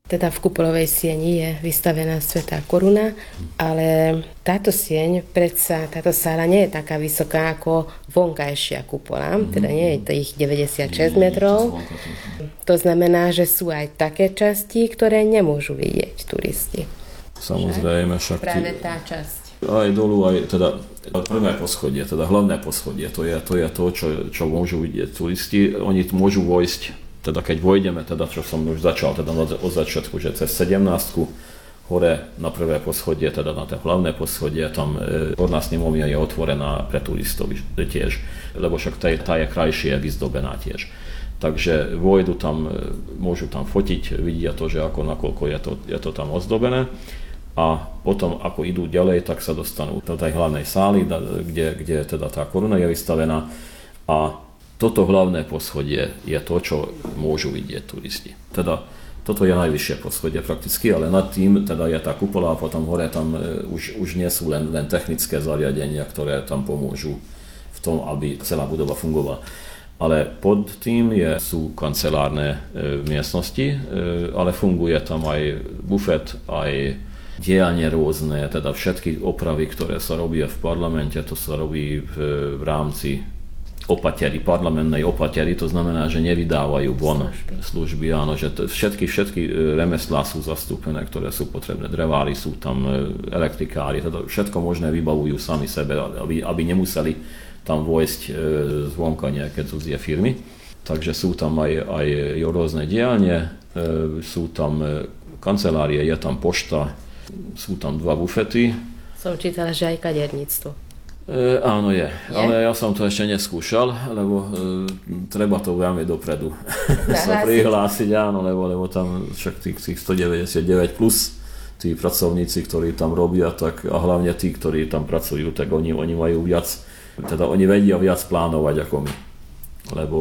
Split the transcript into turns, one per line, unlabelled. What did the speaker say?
Teda v kupolovej sieni je vystavená svätá koruna, ale táto sieň, táto sála nie je taká vysoká ako vonkajšia kupola, teda nie je to ich 96 metrov. To znamená, že sú aj také časti, ktoré nemôžu vidieť turisti.
Samozrejme, však
práve tá časť.
Aj dolu, aj teda prvé poschodie, teda hlavné poschodie, to je to, čo môžu vidieť turisti. Oni môžu vojsť, teda keď vojdeme, teda čo som už začal, teda od začiatku, že cez 17 hore na prvé poschodie, teda na to hlavné poschodie, tam horná snemovňa je otvorená pre turistov tiež, lebo však tá je krajšie vyzdobená tiež. Takže vojdu tam, môžu tam fotiť, vidia to, že nakoľko je to tam ozdobené. A potom, ako idú ďalej, tak sa dostanú do tej hlavnej sály, kde teda tá koruna je vystavená. A toto hlavné poschodie je to, čo môžu vidieť turisti. Teda toto je najvyššie poschodie prakticky, ale nad tým teda je tá kupola a potom hore tam už nie sú len technické zariadenia, ktoré tam pomôžu v tom, aby celá budova fungovala. Ale pod tým sú kancelárne miestnosti, ale funguje tam aj bufet, aj dielne rôzne, teda všetky opravy, ktoré sa robia v parlamente, to sa robí v rámci opatery, parlamentnej opatery, to znamená, že nevydávajú von služby, áno, že všetky remeslá sú zastúpené, ktoré sú potrebné, drevári sú tam, elektrikári, teda všetko možné vybavujú sami sebe, aby nemuseli tam vojsť zvonka nejaké cudzie firmy. Takže sú tam aj rôzne dielne, sú tam kancelárie, je tam pošta, sú tam 2 bufety. Som
čítala, že aj kaderníctvo.
Áno, je, ale ja som to ešte neskúšal, lebo treba to veľmi dopredu sa prihlásiť, áno, lebo tam však tých 199 plus tí pracovníci, ktorí tam robia, tak a hlavne tí, ktorí tam pracujú, tak oni majú viac, teda oni vedia viac plánovať ako my, lebo